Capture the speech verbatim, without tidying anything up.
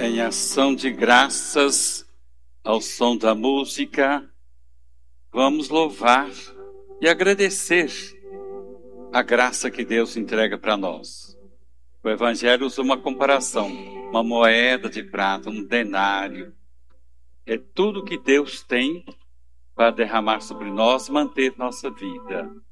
Em ação de graças, ao som da música, vamos louvar e agradecer a graça que Deus entrega para nós. O Evangelho usa uma comparação, uma moeda de prata, um denário. É tudo que Deus tem para derramar sobre nós, manter nossa vida.